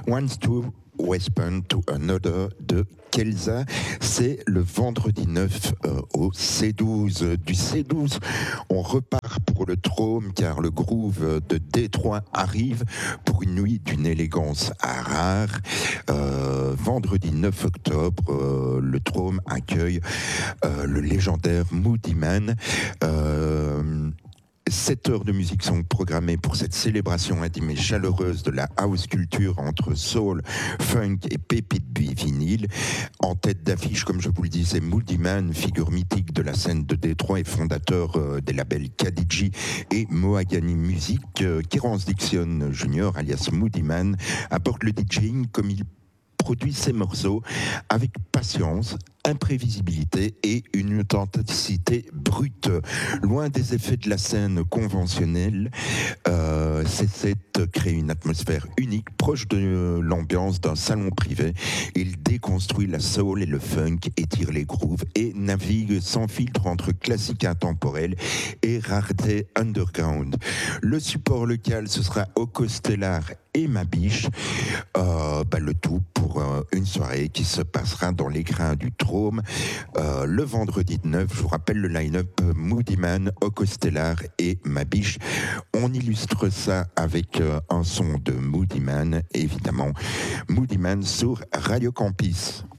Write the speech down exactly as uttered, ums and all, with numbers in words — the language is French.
One to Weapon to Another de Kelsa. C'est le vendredi neuf euh, au C douze. Du C douze, on repart pour le Trôme car le groove de Détroit arrive pour une nuit d'une élégance rare. Euh, vendredi neuf octobre, euh, le Trôme accueille euh, le légendaire Moody Man. Euh, Sept heures de musique sont programmées pour cette célébration intime et chaleureuse de la house culture entre soul, funk et pépites du vinyle. En tête d'affiche, comme je vous le disais, Moody Man, figure mythique de la scène de Détroit et fondateur euh, des labels Kadiji et Mohagany Music. Euh, Kerrance Dixon Junior, alias Moody Man, apporte le DJing comme il produit ses morceaux avec patience, imprévisibilité et une authenticité brute. Loin des effets de la scène conventionnelle, euh, c'est de créer une atmosphère unique, proche de l'ambiance d'un salon privé. Il déconstruit la soul et le funk, étire les grooves et navigue sans filtre entre classique intemporel et rareté underground. Le support local, ce sera Oko Stellar et Ma Biche, euh, bah, le tout pour euh, une soirée qui se passera dans les grains du Trôme euh, le vendredi neuf. Je vous rappelle le line-up: Moody Man, Oko Stellar et Ma Biche. On illustre ça avec euh, un son de Moody Man, évidemment. Moody Man sur Radio Campus.